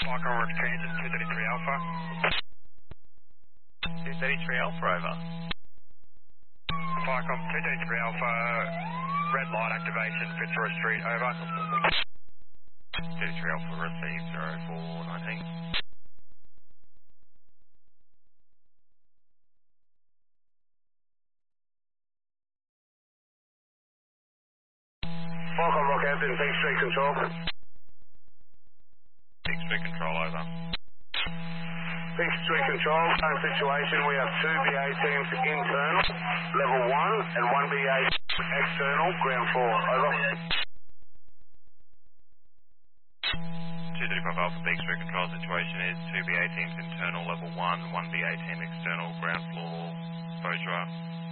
Michael Rock Transit, 233 Alpha. 233 Alpha over. Viacom 233 Alpha, red light activation, Fitzroy Street, over. 233 Alpha received 0419. Viacom Rockhampton, Peak Street Control. Peak Street Control over. Peak Street Control, current situation, we have two BA teams internal, level 1, and one BA external, ground floor, over. 235 Alpha Peak Street Control situation is 2 BA teams internal level 1, 1 BA team external ground floor, exposure up.